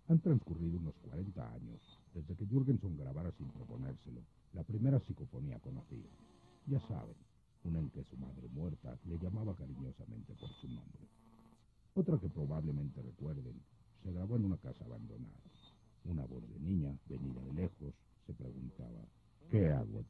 Han transcurrido unos 40 años desde que Jürgenson grabara sin proponérselo la primera psicofonía conocida. Ya saben, una en que su madre muerta le llamaba cariñosamente por su nombre. Otra que probablemente recuerden se grabó en una casa abandonada. Una voz de niña, venida de lejos, se preguntaba: ¿qué hago